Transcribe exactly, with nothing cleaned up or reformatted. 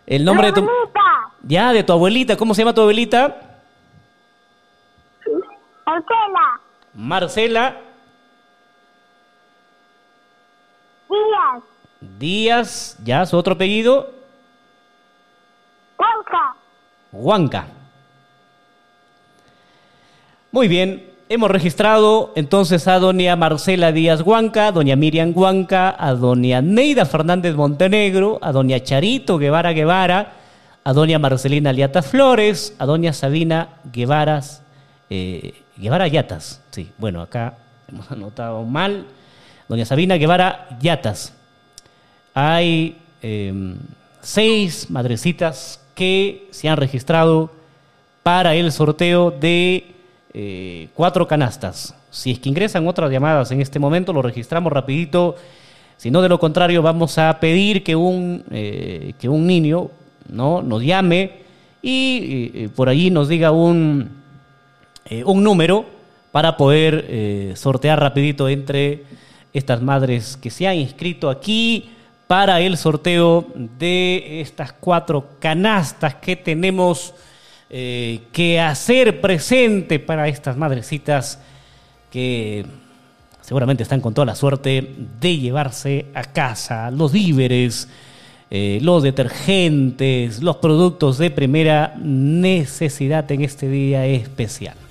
El nombre de tu... Abuelita. Ya, de tu abuelita. ¿Cómo se llama tu abuelita? Marcela. Marcela Díaz. Díaz. Ya, su otro apellido. Huanca. Huanca. Muy bien. Hemos registrado entonces a doña Marcela Díaz Huanca, a doña Miriam Huanca, a doña Neida Fernández Montenegro, a doña Charito Guevara Guevara, a doña Marcelina Liatas Flores, a doña Sabina Guevaras, eh, Guevara Yatas. Sí, bueno, acá hemos anotado mal. Doña Sabina Guevara Yatas. Hay eh, seis madrecitas que se han registrado para el sorteo de eh, cuatro canastas. Si es que ingresan otras llamadas en este momento, lo registramos rapidito. Si no, de lo contrario, vamos a pedir que un, eh, que un niño, ¿no?, nos llame y eh, por allí nos diga un, eh, un número para poder eh, sortear rapidito entre estas madres que se han inscrito aquí para el sorteo de estas cuatro canastas que tenemos eh, que hacer presente para estas madrecitas que seguramente están con toda la suerte de llevarse a casa los víveres, eh, los detergentes, los productos de primera necesidad en este día especial.